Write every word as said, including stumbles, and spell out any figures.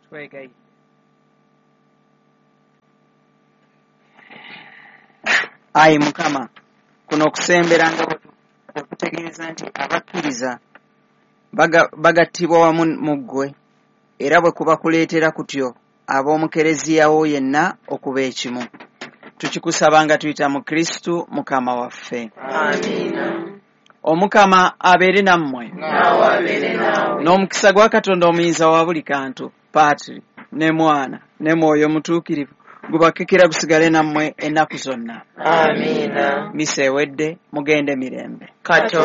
Twegayi. Ayi Mukama, kuno okusembera nga okutegeeza nti abakkiriza bagattibwa wamu mu ggwe, era bwe kuba kuleetera kutyo ab'omu Kereziya wo yenna okuba ekimu. Tukikusaba nga tuyita mu Kristo Mukama waffe. Amiina. Omukama abeere nammwe. Naawe abeere naawe. N'omukisa gwa Katonda omuyinza wa buli kantu, Paatiri ne Mwana ne Mwoyo Omutuukirivu gubakekera gusigale nammwe ennaku zonna. Amiina. Misa ewedde, mugende mirembe. Katonda